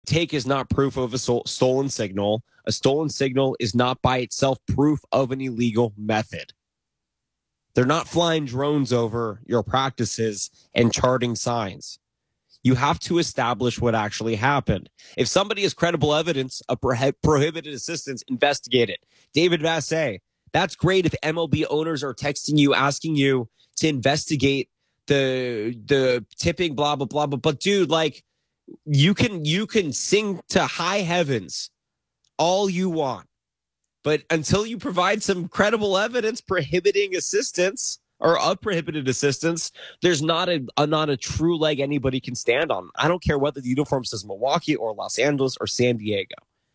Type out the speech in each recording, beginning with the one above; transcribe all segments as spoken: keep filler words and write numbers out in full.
take is not proof of a sol- stolen signal. A stolen signal is not by itself proof of an illegal method. They're not flying drones over your practices and charting signs. You have to establish what actually happened. If somebody has credible evidence of pro- prohibited assistance, investigate it. David Vassay, that's great if M L B owners are texting you, asking you to investigate the the tipping, blah, blah, blah, blah. But dude, like, you can you can sing to high heavens all you want. But until you provide some credible evidence prohibiting assistance or of prohibited assistance, there's not a, a not a true leg anybody can stand on. I don't care whether the uniform says Milwaukee or Los Angeles or San Diego.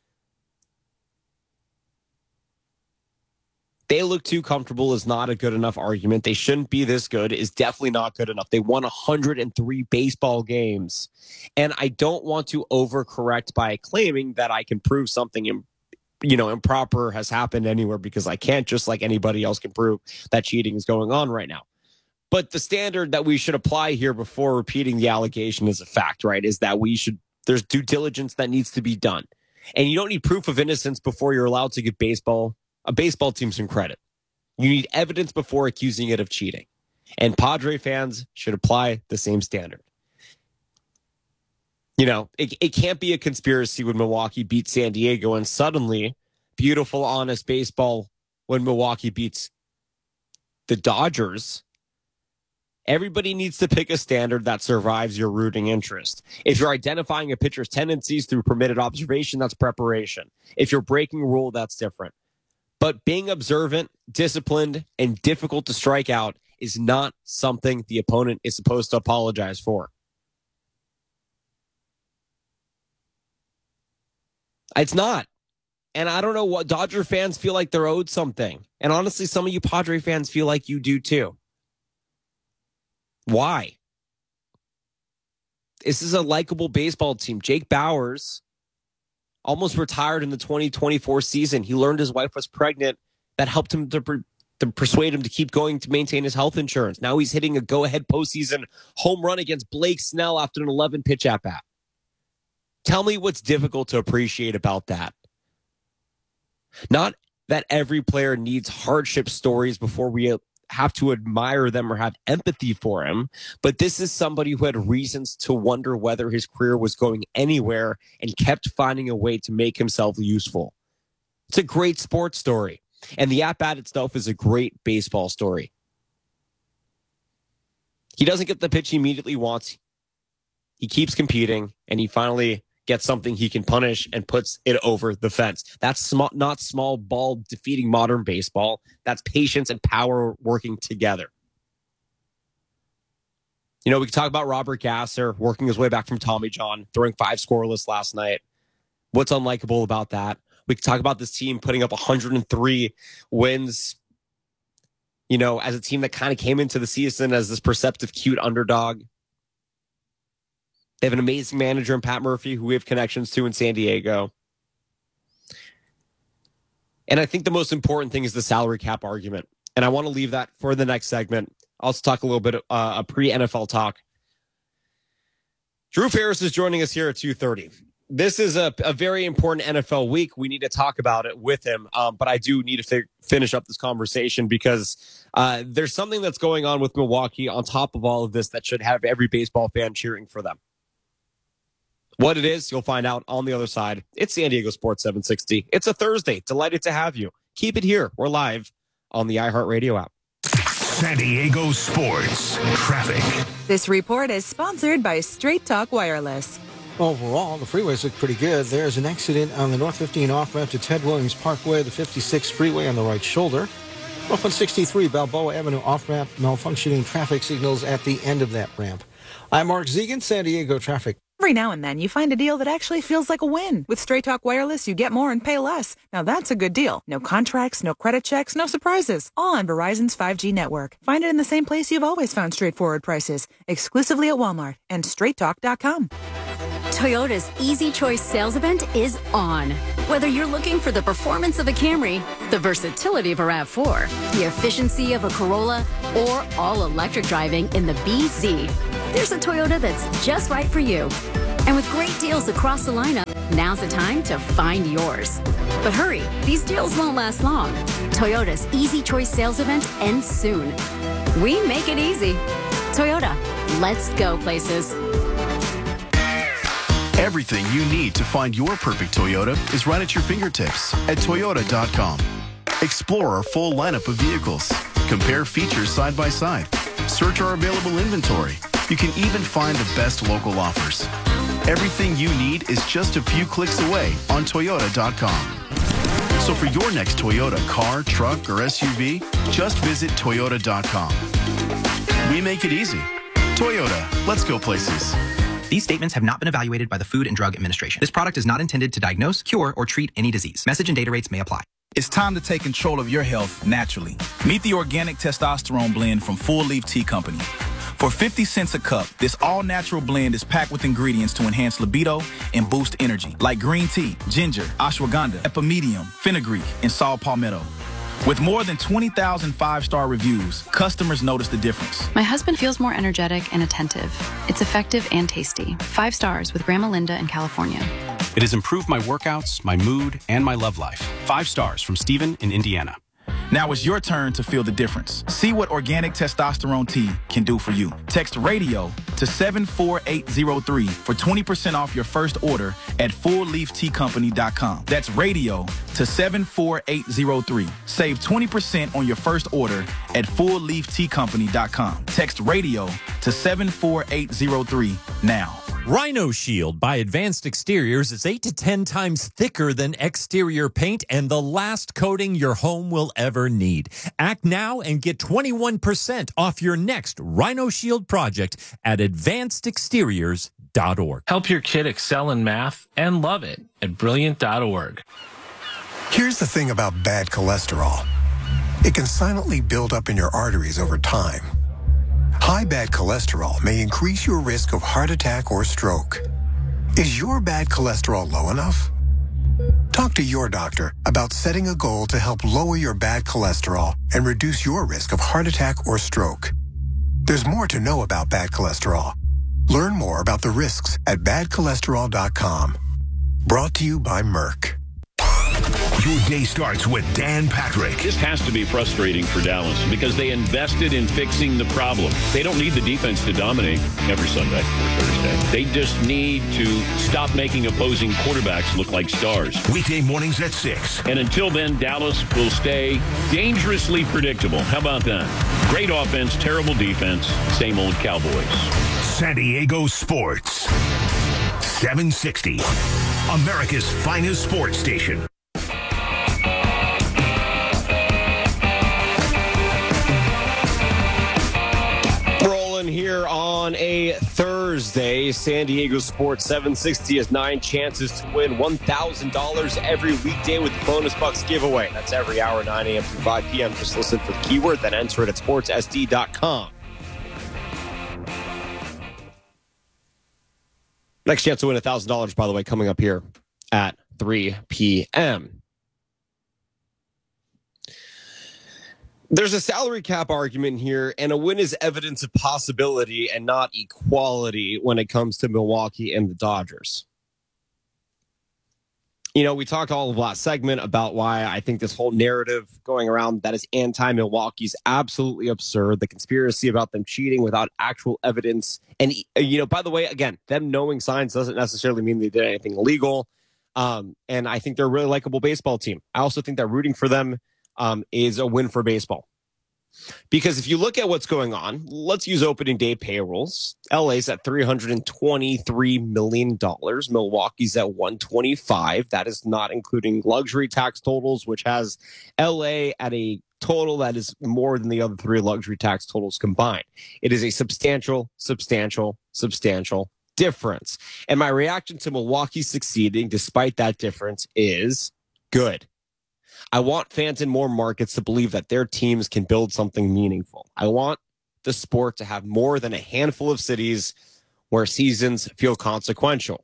They look too comfortable is not a good enough argument. They shouldn't be this good is definitely not good enough. They won one hundred three baseball games. And I don't want to overcorrect by claiming that I can prove something in you know, improper has happened anywhere because I can't, just like anybody else can prove that cheating is going on right now. But the standard that we should apply here before repeating the allegation is a fact, right? Is that we should, there's due diligence that needs to be done. And you don't need proof of innocence before you're allowed to give baseball, a baseball team some credit. You need evidence before accusing it of cheating. And Padre fans should apply the same standard. You know, it, it can't be a conspiracy when Milwaukee beats San Diego and suddenly beautiful, honest baseball when Milwaukee beats the Dodgers. Everybody needs to pick a standard that survives your rooting interest. If you're identifying a pitcher's tendencies through permitted observation, that's preparation. If you're breaking a rule, that's different. But being observant, disciplined, and difficult to strike out is not something the opponent is supposed to apologize for. It's not. And I don't know what Dodger fans feel like they're owed something. And honestly, some of you Padre fans feel like you do too. Why? This is a likable baseball team. Jake Bauers almost retired in the twenty twenty-four season. He learned his wife was pregnant. That helped him to, per- to persuade him to keep going to maintain his health insurance. Now he's hitting a go-ahead postseason home run against Blake Snell after an eleven-pitch at-bat. Tell me what's difficult to appreciate about that. Not that every player needs hardship stories before we have to admire them or have empathy for him, but this is somebody who had reasons to wonder whether his career was going anywhere and kept finding a way to make himself useful. It's a great sports story, and the at-bat itself is a great baseball story. He doesn't get the pitch he immediately wants. He keeps competing, and he finally gets something he can punish and puts it over the fence. That's small, not small ball defeating modern baseball. That's patience and power working together. You know, we can talk about Robert Gasser working his way back from Tommy John, throwing five scoreless last night. What's unlikable about that? We can talk about this team putting up one hundred three wins, you know, as a team that kind of came into the season as this perceptive, cute underdog. They have an amazing manager in Pat Murphy, who we have connections to in San Diego. And I think the most important thing is the salary cap argument. And I want to leave that for the next segment. I'll also talk a little bit of uh, a pre-N F L talk. Drew Ferris is joining us here at two thirty. This is a, a very important N F L week. We need to talk about it with him. Um, but I do need to fi- finish up this conversation because uh, there's something that's going on with Milwaukee on top of all of this that should have every baseball fan cheering for them. What it is, you'll find out on the other side. It's San Diego Sports seven sixty. It's a Thursday. Delighted to have you. Keep it here. We're live on the iHeartRadio app. San Diego Sports Traffic. This report is sponsored by Straight Talk Wireless. Overall, the freeways look pretty good. There's an accident on the North fifteen off-ramp to Ted Williams Parkway, the fifty-sixth freeway on the right shoulder. North one sixty-three Balboa Avenue off-ramp, malfunctioning traffic signals at the end of that ramp. I'm Mark Zegan, San Diego Traffic. Every now and then, you find a deal that actually feels like a win. With Straight Talk Wireless, you get more and pay less. Now that's a good deal. No contracts, no credit checks, no surprises. All on Verizon's five G network. Find it in the same place you've always found straightforward prices. Exclusively at Walmart and straight talk dot com. Toyota's Easy Choice sales event is on. Whether you're looking for the performance of a Camry, the versatility of a RAV four, the efficiency of a Corolla, or all-electric driving in the B Z, there's a Toyota that's just right for you. And with great deals across the lineup, now's the time to find yours. But hurry, these deals won't last long. Toyota's Easy Choice sales event ends soon. We make it easy. Toyota, let's go places. Everything you need to find your perfect Toyota is right at your fingertips at Toyota dot com. Explore our full lineup of vehicles. Compare features side by side. Search our available inventory. You can even find the best local offers. Everything you need is just a few clicks away on Toyota dot com. So for your next Toyota car, truck, or S U V, just visit Toyota dot com. We make it easy. Toyota, let's go places. These statements have not been evaluated by the Food and Drug Administration. This product is not intended to diagnose, cure, or treat any disease. Message and data rates may apply. It's time to take control of your health naturally. Meet the organic testosterone blend from Full Leaf Tea Company. For fifty cents a cup, this all-natural blend is packed with ingredients to enhance libido and boost energy, like green tea, ginger, ashwagandha, epimedium, fenugreek, and saw palmetto. With more than twenty thousand five-star reviews, customers notice the difference. My husband feels more energetic and attentive. It's effective and tasty. Five stars with Grandma Linda in California. It has improved my workouts, my mood, and my love life. Five stars from Steven in Indiana. Now it's your turn to feel the difference. See what organic testosterone tea can do for you. Text RADIO to seven four eight zero three for twenty percent off your first order at full leaf tea company dot com. That's RADIO to seven four eight zero three. Save twenty percent on your first order at full leaf tea company dot com. Text RADIO to seven four eight zero three now. Rhino Shield by Advanced Exteriors is eight to ten times thicker than exterior paint and the last coating your home will ever need. Act now and get twenty-one percent off your next Rhino Shield project at advanced exteriors dot org. Help your kid excel in math and love it at brilliant dot org. Here's the thing about bad cholesterol. It can silently build up in your arteries over time. High bad cholesterol may increase your risk of heart attack or stroke. Is your bad cholesterol low enough? Talk to your doctor about setting a goal to help lower your bad cholesterol and reduce your risk of heart attack or stroke. There's more to know about bad cholesterol. Learn more about the risks at bad cholesterol dot com. Brought to you by Merck. Your day starts with Dan Patrick. This has to be frustrating for Dallas because they invested in fixing the problem. They don't need the defense to dominate every Sunday or Thursday. They just need to stop making opposing quarterbacks look like stars. Weekday mornings at six. And until then, Dallas will stay dangerously predictable. How about that? Great offense, terrible defense, same old Cowboys. San Diego Sports. seven sixty. America's finest sports station. Here on a Thursday, San Diego Sports seven sixty has nine chances to win one thousand dollars every weekday with the Bonus Bucks giveaway. That's every hour, nine a.m. through five p.m. Just listen for the keyword, then enter it at sports s d dot com. Next chance to win one thousand dollars, by the way, coming up here at three p.m. There's a salary cap argument here, and a win is evidence of possibility and not equality when it comes to Milwaukee and the Dodgers. You know, we talked all of last segment about why I think this whole narrative going around that is anti-Milwaukee is absolutely absurd. The conspiracy about them cheating without actual evidence. And, you know, by the way, again, them knowing signs doesn't necessarily mean they did anything illegal. Um, and I think they're a really likable baseball team. I also think that rooting for them Um, is a win for baseball. Because if you look at what's going on, let's use opening day payrolls. L A's at three hundred twenty-three million dollars. Milwaukee's at one hundred twenty-five. That is not including luxury tax totals, which has L A at a total that is more than the other three luxury tax totals combined. It is a substantial, substantial, substantial difference. And my reaction to Milwaukee succeeding despite that difference is good. I want fans in more markets to believe that their teams can build something meaningful. I want the sport to have more than a handful of cities where seasons feel consequential.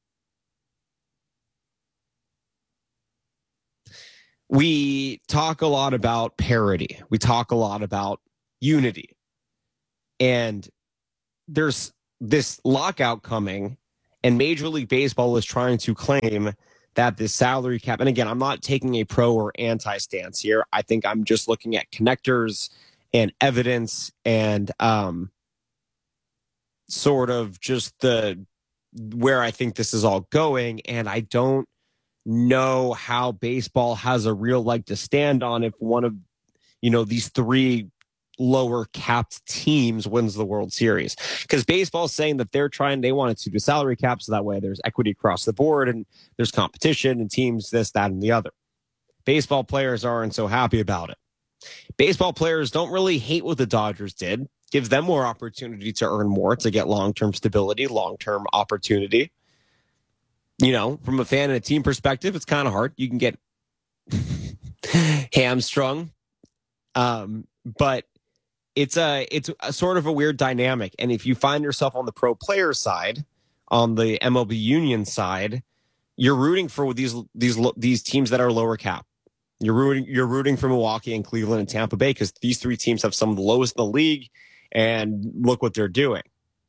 We talk a lot about parity. We talk a lot about unity. And there's this lockout coming, And Major League Baseball is trying to claim that the salary cap, and again, I'm not taking a pro or anti stance here. I think I'm just looking at connectors and evidence and um, sort of just the where I think this is all going. And I don't know how baseball has a real leg to stand on if one of, you know, these three lower capped teams wins the World Series, because baseball is saying that they're trying, they wanted to do salary cap so that way there's equity across the board and there's competition and teams this, that, and the other. Baseball players aren't so happy about it. Baseball players don't really hate what the Dodgers did. Gives them more opportunity to earn more, to get long-term stability, long-term opportunity. You know, from a fan and a team perspective, it's kind of hard. You can get hamstrung. Um, but It's a it's a sort of a weird dynamic. And if you find yourself on the pro player side, on the M L B union side, you're rooting for these these these teams that are lower cap. You're rooting you're rooting for Milwaukee and Cleveland and Tampa Bay, because these three teams have some of the lowest in the league, and look what they're doing.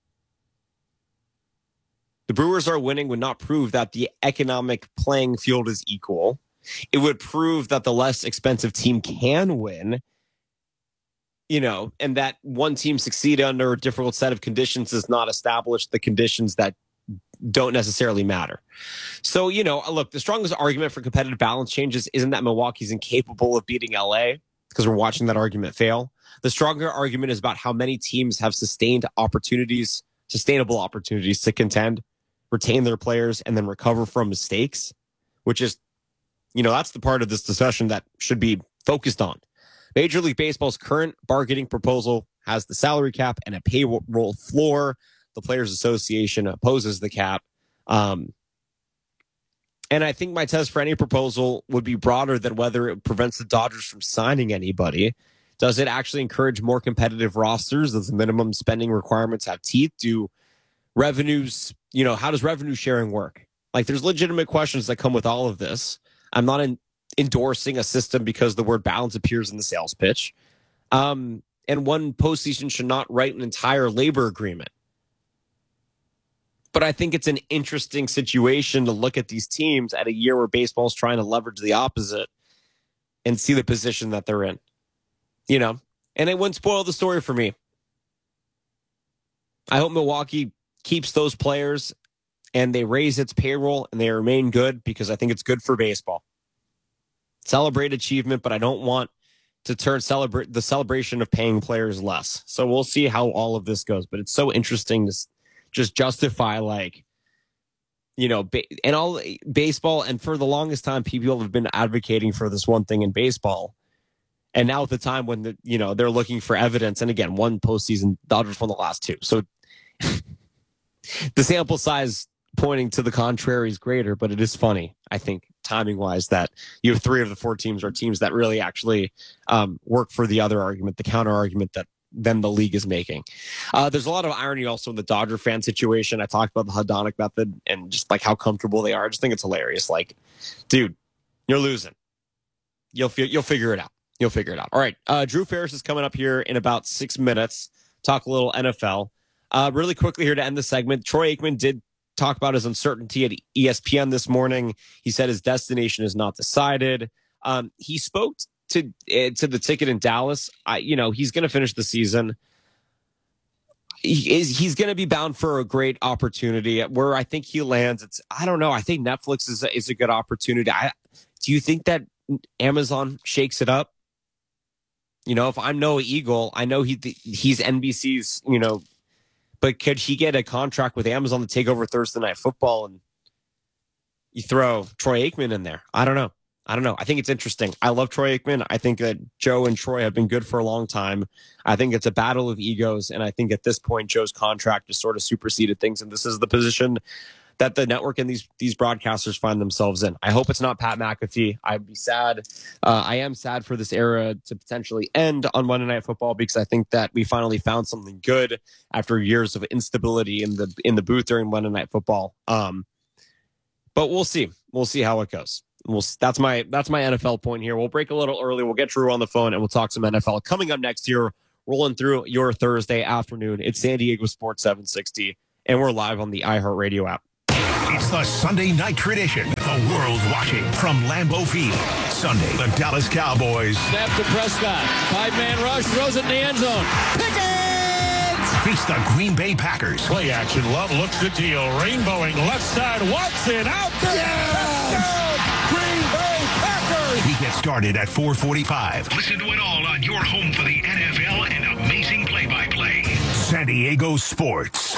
The Brewers are winning would not prove that the economic playing field is equal. It would prove that the less expensive team can win. You know, and that one team succeed under a difficult set of conditions does not establish the conditions that don't necessarily matter. So, you know, look, the strongest argument for competitive balance changes isn't that Milwaukee's incapable of beating L A, because we're watching that argument fail. The stronger argument is about how many teams have sustained opportunities, sustainable opportunities to contend, retain their players, and then recover from mistakes, which is, you know, that's the part of this discussion that should be focused on. Major League Baseball's current bargaining proposal has the salary cap and a payroll floor. The Players Association opposes the cap. Um, and I think my test for any proposal would be broader than whether it prevents the Dodgers from signing anybody. Does it actually encourage more competitive rosters? Does the minimum spending requirements have teeth? Do revenues, you know, how does revenue sharing work? Like, there's legitimate questions that come with all of this. I'm not in endorsing a system because the word balance appears in the sales pitch. Um, and one postseason should not write an entire labor agreement. But I think it's an interesting situation to look at these teams at a year where baseball is trying to leverage the opposite and see the position that they're in. You know, and it wouldn't spoil the story for me. I hope Milwaukee keeps those players and they raise its payroll and they remain good, because I think it's good for baseball. Celebrate achievement, but I don't want to turn celebrate the celebration of paying players less. So we'll see how all of this goes. But it's so interesting to just justify, like, you know, ba- and all baseball. And for the longest time, people have been advocating for this one thing in baseball. And now at the time when the, you know, they're looking for evidence. And again, one postseason, Dodgers won the last two. So the sample size pointing to the contrary is greater, but it is funny, I think, timing wise, that you have three of the four teams are teams that really actually um, work for the other argument, the counter argument that then the league is making. Uh, there's a lot of irony also in the Dodger fan situation. I talked about the hedonic method and just like how comfortable they are. I just think it's hilarious. Like, dude, you're losing. You'll fi- you'll figure it out. You'll figure it out. All right. Uh, Drew Ferris is coming up here in about six minutes. Talk a little N F L. Uh, really quickly here to end the segment. Troy Aikman did talk about his uncertainty at E S P N this morning. He said his destination is not decided. Um, he spoke to uh, to the ticket in Dallas. I, you know, he's going to finish the season. He is he's going to be bound for a great opportunity. Where I think he lands, it's I don't know. I think Netflix is a, is a good opportunity. I, do you think that Amazon shakes it up? You know, if I'm Noah Eagle, I know he he's N B C's, you know. But could he get a contract with Amazon to take over Thursday Night Football and you throw Troy Aikman in there? I don't know. I don't know. I think it's interesting. I love Troy Aikman. I think that Joe and Troy have been good for a long time. I think it's a battle of egos. And I think at this point, Joe's contract has sort of superseded things. And this is the position that the network and these these broadcasters find themselves in. I hope it's not Pat McAfee. I'd be sad. Uh, I am sad for this era to potentially end on Monday Night Football, because I think that we finally found something good after years of instability in the in the booth during Monday Night Football. Um, but we'll see. We'll see how it goes. We'll, that's my that's my N F L point here. We'll break a little early. We'll get Drew on the phone and we'll talk some N F L coming up next year. Rolling through your Thursday afternoon. It's San Diego Sports seven sixty, and we're live on the iHeartRadio app. It's the Sunday night tradition. The world watching from Lambeau Field. Sunday, the Dallas Cowboys. Snap to Prescott. Five-man rush. Throws it in the end zone. Pickens! Face the Green Bay Packers. Play action. Love looks to deal. Rainbowing left side. Watson out there. Yeah! Touchdown! Green Bay Packers! We get started at four forty-five. Listen to it all on your home for the N F L and amazing play-by-play. San Diego Sports.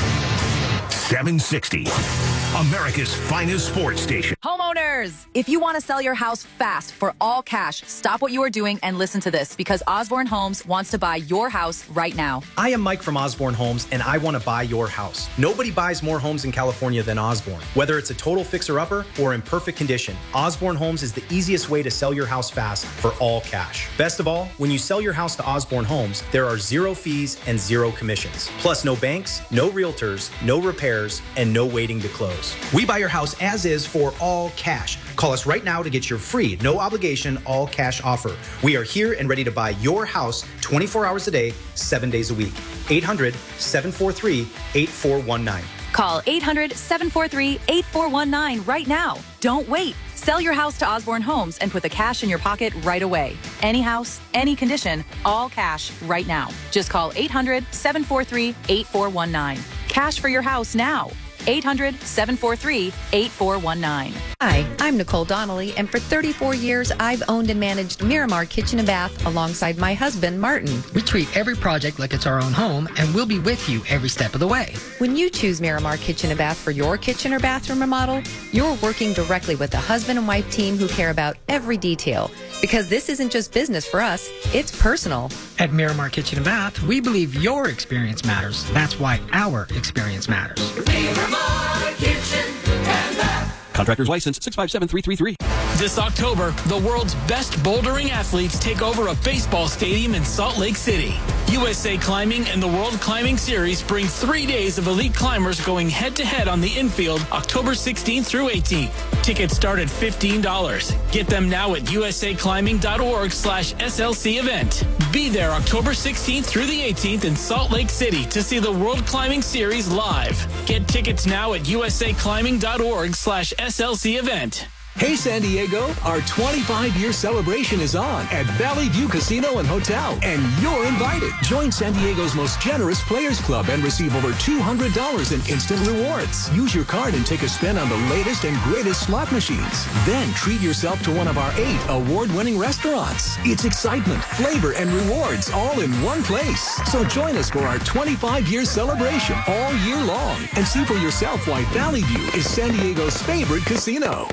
seven sixty. America's finest sports station. Homeowners, if you want to sell your house fast for all cash, stop what you are doing and listen to this, because Osborne Homes wants to buy your house right now. I am Mike from Osborne Homes, and I want to buy your house. Nobody buys more homes in California than Osborne. Whether it's a total fixer-upper or in perfect condition, Osborne Homes is the easiest way to sell your house fast for all cash. Best of all, when you sell your house to Osborne Homes, there are zero fees and zero commissions. Plus, no banks, no realtors, no repairs, and no waiting to close. We buy your house as is for all cash. Call us right now to get your free, no obligation, all cash offer. We are here and ready to buy your house twenty-four hours a day, seven days a week. eight hundred, seven four three, eight four one nine. Call eight hundred, seven four three, eight four one nine right now. Don't wait. Sell your house to Osborne Homes and put the cash in your pocket right away. Any house, any condition, all cash right now. Just call eight hundred, seven four three, eight four one nine. Cash for your house now. eight hundred, seven four three, eight four one nine. Hi, I'm Nicole Donnelly, and for thirty-four years, I've owned and managed Miramar Kitchen and Bath alongside my husband, Martin. We treat every project like it's our own home, and we'll be with you every step of the way. When you choose Miramar Kitchen and Bath for your kitchen or bathroom remodel, you're working directly with a husband and wife team who care about every detail. Because this isn't just business for us, it's personal. At Miramar Kitchen and Bath, we believe your experience matters. That's why our experience matters. Miramar Kitchen and Bath. Contractor's license six five seven three three three. This October, the world's best bouldering athletes take over a baseball stadium in Salt Lake City. U S A Climbing and the World Climbing Series bring three days of elite climbers going head-to-head on the infield October sixteenth through eighteenth. Tickets start at fifteen dollars. Get them now at usaclimbing.org slash SLC event. Be there October sixteenth through the eighteenth in Salt Lake City to see the World Climbing Series live. Get tickets now at usaclimbing.org slash SLC event. Hey San Diego, our twenty-five year celebration is on at Valley View Casino and Hotel, and you're invited. Join San Diego's most generous Players Club and receive over two hundred dollars in instant rewards. Use your card and take a spin on the latest and greatest slot machines. Then treat yourself to one of our eight award-winning restaurants. It's excitement, flavor, and rewards all in one place. So join us for our twenty-five year celebration all year long and see for yourself why Valley View is San Diego's favorite casino.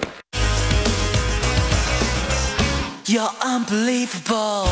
You're unbelievable.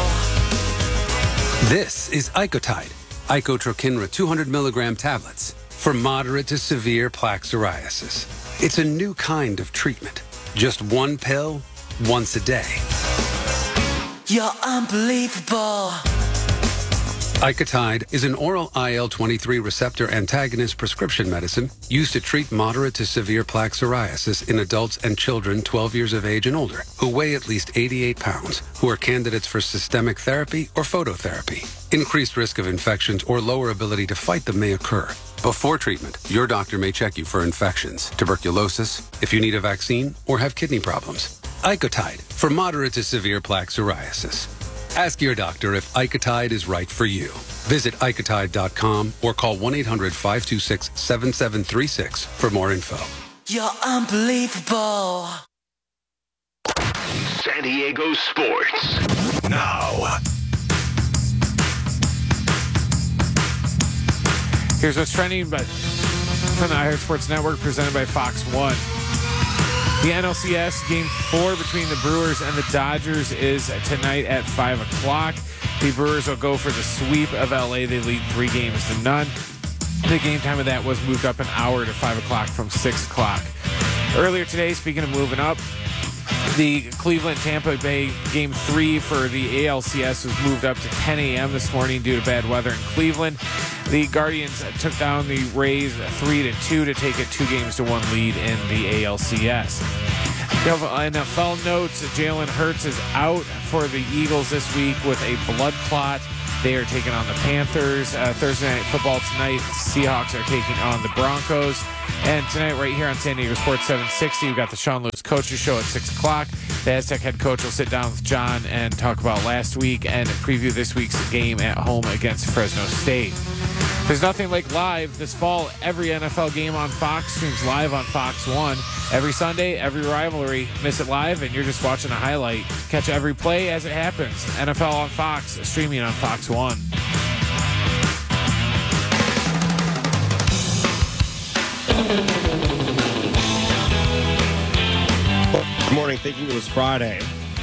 This is Icotide, Icotrokinra two hundred milligram tablets for moderate to severe plaque psoriasis. It's a new kind of treatment. Just one pill, once a day. You're unbelievable. Icotide is an oral I L twenty-three receptor antagonist prescription medicine used to treat moderate to severe plaque psoriasis in adults and children twelve years of age and older who weigh at least eighty-eight pounds, who are candidates for systemic therapy or phototherapy. Increased risk of infections or lower ability to fight them may occur. Before treatment, your doctor may check you for infections, tuberculosis, if you need a vaccine, or have kidney problems. Icotide for moderate to severe plaque psoriasis. Ask your doctor if Icotide is right for you. Visit Icotide dot com or call one eight hundred, five two six, seven seven three six for more info. You're unbelievable. San Diego Sports. Now. Here's what's trending but from the iHeart Sports Network, presented by Fox one. The N L C S Game four between the Brewers and the Dodgers is tonight at five o'clock. The Brewers will go for the sweep of L A. They lead three games to none. The game time of that was moved up an hour to five o'clock from six o'clock. Earlier today, speaking of moving up, the Cleveland-Tampa Bay Game three for the A L C S was moved up to ten a.m. this morning due to bad weather in Cleveland. The Guardians took down the Rays three to two to take a two games to one lead in the A L C S. N F L notes, Jalen Hurts is out for the Eagles this week with a blood clot They are taking on the Panthers. Uh, Thursday Night Football tonight, Seahawks are taking on the Broncos. And tonight, right here on San Diego Sports seven sixty, we've got the Sean Lewis Coaches Show at six o'clock. The Aztec head coach will sit down with John and talk about last week and preview this week's game at home against Fresno State. There's nothing like live this fall. Every N F L game on Fox streams live on Fox one. Every Sunday, every rivalry. Miss it live, and you're just watching a highlight. Catch every play as it happens. N F L on Fox, streaming on Fox one. Good morning, thinking it was Friday.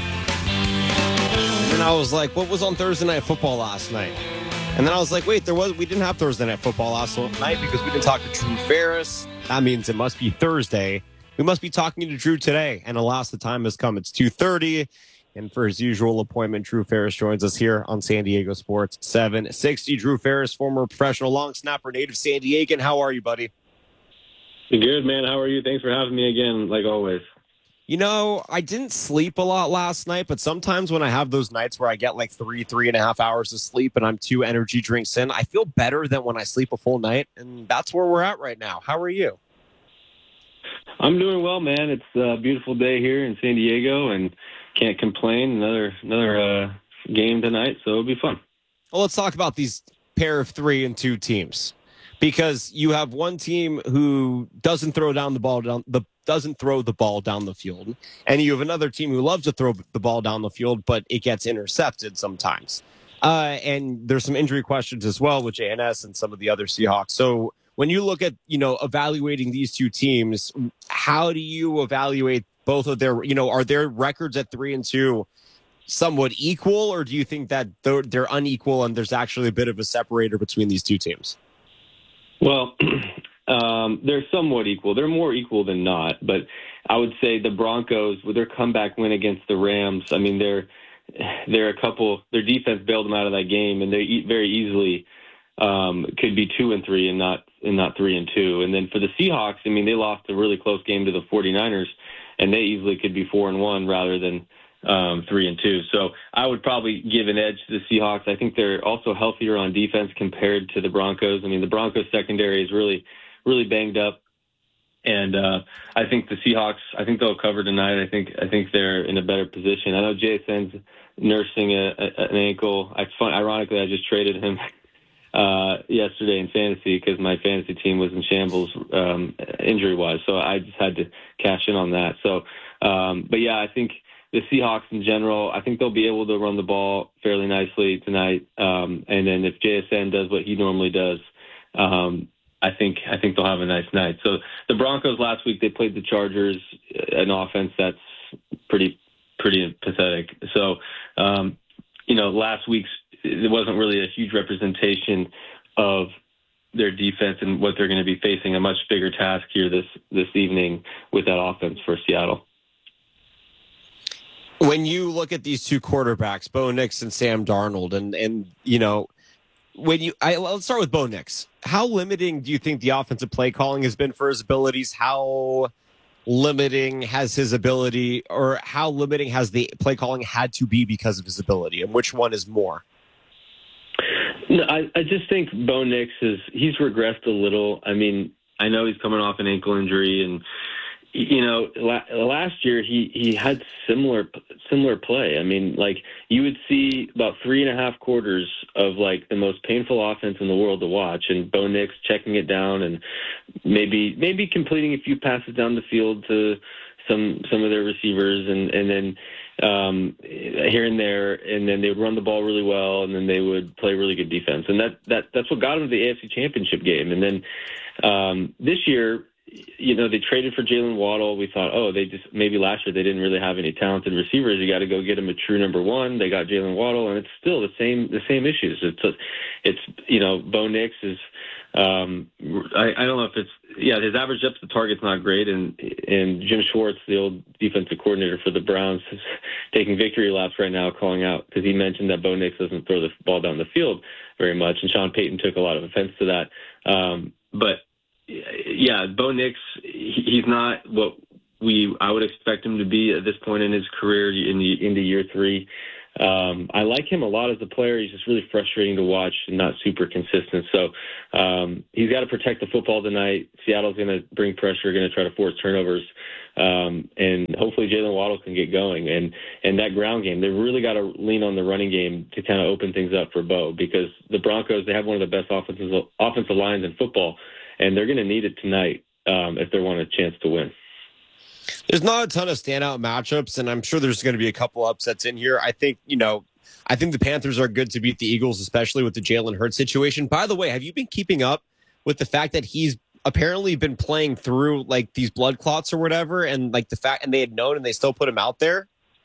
And I was like, what was on Thursday Night Football last night? And then I was like, wait, there was we didn't have Thursday Night Football last night because we didn't talk to Drew Ferris. That means it must be Thursday. We must be talking to Drew today. And alas, the time has come. It's two thirty. And for his usual appointment, Drew Ferris joins us here on San Diego Sports seven sixty. Drew Ferris, former professional long snapper, native San Diegan. How are you, buddy? Good, man. How are you? Thanks for having me again, like always. You know, I didn't sleep a lot last night, but sometimes when I have those nights where I get like three, three and a half hours of sleep and I'm two energy drinks in, I feel better than when I sleep a full night. And that's where we're at right now. How are you? I'm doing well, man. It's a beautiful day here in San Diego and can't complain. Another another uh, game tonight, so it'll be fun. Well, let's talk about these pair of three and two teams, because you have one team who doesn't throw down the ball down the doesn't throw the ball down the field, and you have another team who loves to throw the ball down the field, but it gets intercepted sometimes. Uh, and there's some injury questions as well with J N S and some of the other Seahawks. So when you look at, you know, evaluating these two teams, how do you evaluate both of their, you know, are their records at three and two somewhat equal, or do you think that they're, they're unequal and there's actually a bit of a separator between these two teams? Well, um, they're somewhat equal. They're more equal than not, but I would say the Broncos, with their comeback win against the Rams, I mean, they're they're a couple. Their defense bailed them out of that game, and they very easily um, could be two and three and not and not three and two. And then for the Seahawks, I mean, they lost a really close game to the 49ers, and they easily could be four and one rather than um, three and two. So I would probably give an edge to the Seahawks. I think they're also healthier on defense compared to the Broncos. I mean, the Broncos secondary is really, really banged up. And uh, I think the Seahawks, I think they'll cover tonight. I think I think they're in a better position. I know J S N's nursing a, a, an ankle. It's fun. Ironically, I just traded him uh, yesterday in fantasy because my fantasy team was in shambles um, injury-wise. So I just had to cash in on that. So, um, but yeah, I think the Seahawks in general, I think they'll be able to run the ball fairly nicely tonight. Um, and then if J S N does what he normally does, um, I think I think they'll have a nice night. So the Broncos last week, they played the Chargers, an offense that's pretty pretty pathetic. So, um, you know, last week's, it wasn't really a huge representation of their defense and what they're going to be facing, a much bigger task here this, this evening with that offense for Seattle. When you look at these two quarterbacks, Bo Nix and Sam Darnold, and, and you know, when you, I, let's start with Bo Nix. How limiting do you think the offensive play calling has been for his abilities? How limiting has his ability, or how limiting has the play calling had to be because of his ability, and which one is more? No, I, I just think Bo Nix is, he's regressed a little. I mean, I know he's coming off an ankle injury, and you know, la- last year he, he had similar similar play. I mean, like, you would see about three and a half quarters of like the most painful offense in the world to watch, and Bo Nix checking it down and maybe maybe completing a few passes down the field to some some of their receivers, and and then um, here and there, and then they would run the ball really well, and then they would play really good defense, and that that that's what got them to the A F C Championship game. And then um, this year, you know, they traded for Jalen Waddle. We thought, oh, they just, maybe last year they didn't really have any talented receivers. You got to go get them a true number one. They got Jalen Waddle, and it's still the same the same issues. It's a, it's you know, Bo Nix is, um, I, I don't know if it's, yeah, his average depth of target's not great, and and Jim Schwartz, the old defensive coordinator for the Browns, is taking victory laps right now, calling out because he mentioned that Bo Nix doesn't throw the ball down the field very much, and Sean Payton took a lot of offense to that. Um, but yeah, Bo Nix, he's not what we I would expect him to be at this point in his career in the, into year three. um, I like him a lot as a player. He's just really frustrating to watch and not super consistent. So um, he's got to protect the football tonight. Seattle's going to bring pressure, going to try to force turnovers. Um, and hopefully Jalen Waddle can get going. And, and that ground game, they really got to lean on the running game to kind of open things up for Bo, because the Broncos, they have one of the best offensive, offensive lines in football, and they're going to need it tonight um, if they want a chance to win. There's not a ton of standout matchups, and I'm sure there's going to be a couple upsets in here. I think, you know, I think the Panthers are good to beat the Eagles, especially with the Jalen Hurts situation. By the way, have you been keeping up with the fact that he's apparently been playing through like these blood clots or whatever, and like the fact, and they had known and they still put him out there?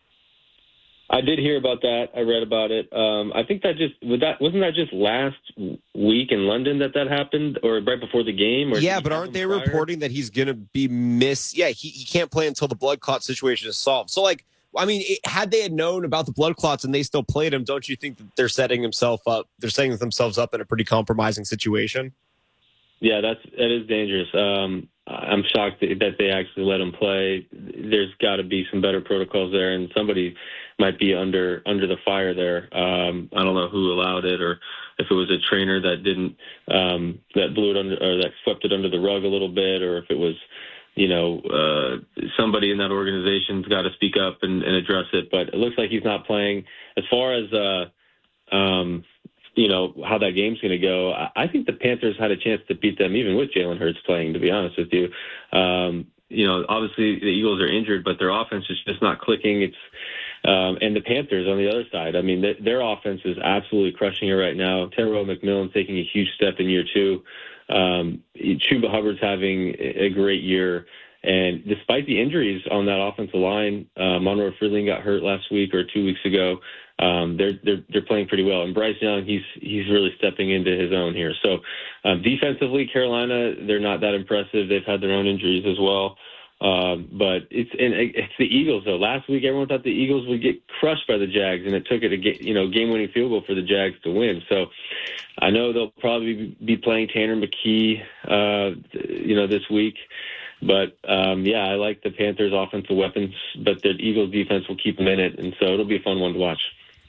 I did hear about that. I read about it. Um, I think that just was that wasn't that just last week in London that that happened, or right before the game? Or yeah, but aren't they prior? reporting that he's going to be miss? Yeah, he, he can't play until the blood clot situation is solved. So, like, I mean, it, had they had known about the blood clots and they still played him, don't you think that they're setting himself up? They're setting themselves up in a pretty compromising situation. Yeah, that's that is dangerous. Um, I'm shocked that, that they actually let him play. There's got to be some better protocols there, and somebody might be under under the fire there. Um, I don't know who allowed it, or if it was a trainer that didn't um, that blew it under, or that swept it under the rug a little bit, or if it was, you know, uh, somebody in that organization's got to speak up and, and address it. But it looks like he's not playing. As far as uh, um, you know, how that game's going to go, I think the Panthers had a chance to beat them even with Jalen Hurts playing, to be honest with you. Um, you know, obviously the Eagles are injured, but their offense is just not clicking. It's um, and the Panthers on the other side, I mean, th- their offense is absolutely crushing it right now. Tyrell McMillan's taking a huge step in year two. Um, Chuba Hubbard's having a great year. And despite the injuries on that offensive line, uh, Monroe Freeling got hurt last week or two weeks ago. Um, they're they're they're playing pretty well, and Bryce Young, he's he's really stepping into his own here. So um, defensively, Carolina, they're not that impressive. They've had their own injuries as well. Um, but it's and it's the Eagles though. Last week, everyone thought the Eagles would get crushed by the Jags, and it took it a ga- you know game-winning field goal for the Jags to win. So I know they'll probably be playing Tanner McKee, uh, you know, this week. But, um, yeah, I like the Panthers' offensive weapons, but the Eagles' defense will keep them in it, and so it'll be a fun one to watch.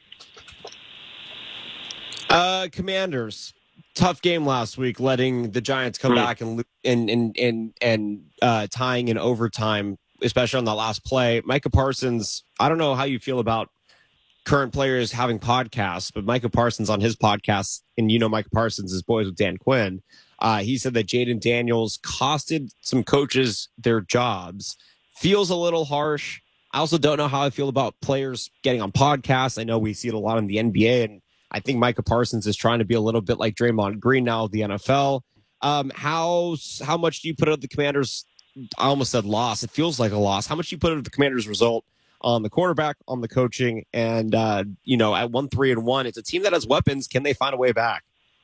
Uh, Commanders, tough game last week, letting the Giants come mm-hmm. back and and and and, and uh, tying in overtime, especially on that last play. Micah Parsons, I don't know how you feel about current players having podcasts, but Micah Parsons on his podcast, and you know Micah Parsons is boys with Dan Quinn. Uh, he said that Jaden Daniels costed some coaches their jobs. Feels a little harsh. I also don't know how I feel about players getting on podcasts. I know we see it a lot in the N B A, and I think Micah Parsons is trying to be a little bit like Draymond Green now of the N F L. Um, how how much do you put out the Commanders? I almost said loss. It feels like a loss. How much do you put out the Commanders' result on the quarterback, on the coaching, and uh, you know, at one three and one, it's a team that has weapons. Can they find a way back?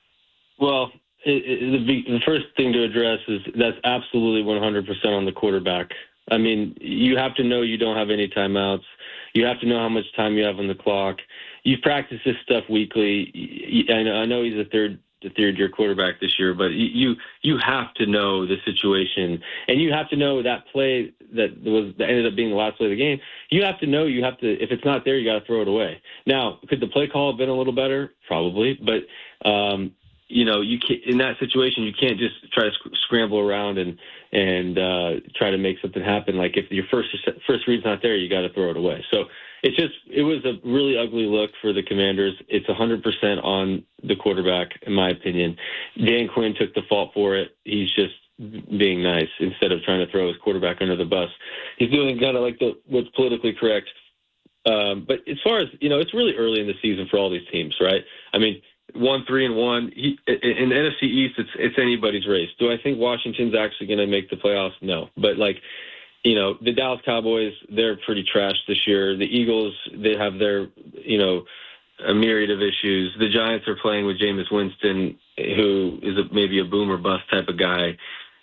Well, it, it, the, the first thing to address is that's absolutely one hundred percent on the quarterback. I mean, you have to know you don't have any timeouts. You have to know how much time you have on the clock. You've practiced this stuff weekly. I know he's a third the third year quarterback this year, but you you have to know the situation, and you have to know that play that was that ended up being the last play of the game. You have to know you have to if it's not there, you got to throw it away. Now, could the play call have been a little better? Probably, but um, you know, you can't, in that situation, you can't just try to sc- scramble around and and uh, try to make something happen. Like if your first first read's not there, you got to throw it away. So it's just it was a really ugly look for the Commanders. It's one hundred percent on the quarterback, in my opinion. Dan Quinn took the fault for it. He's just being nice instead of trying to throw his quarterback under the bus. He's doing kind of like the what's politically correct. Um, but as far as you know, it's really early in the season for all these teams, right? I mean. One, three, and one. He, in the N F C East, it's it's anybody's race. Do I think Washington's actually going to make the playoffs? No. But, like, you know, the Dallas Cowboys, they're pretty trash this year. The Eagles, they have their, you know, a myriad of issues. The Giants are playing with Jameis Winston, who is a, maybe a boom or bust type of guy.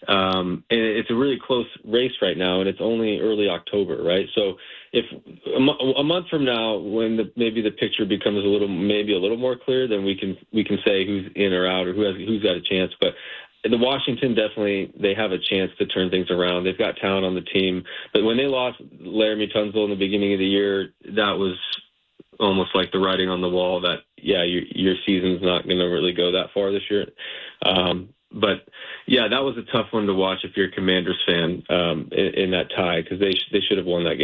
Um, and it's a really close race right now, and it's only early October, right? So if a, mo- a month from now, when the, maybe the picture becomes a little, maybe a little more clear, then we can we can say who's in or out or who has who's got a chance. But the Washington definitely they have a chance to turn things around. They've got talent on the team, but when they lost Laramie Tunsil in the beginning of the year, that was almost like the writing on the wall that, yeah, your, your season's not going to really go that far this year. Um, but, yeah, that was a tough one to watch if you're a Commanders fan um, in, in that tie because they, sh- they should have won that game.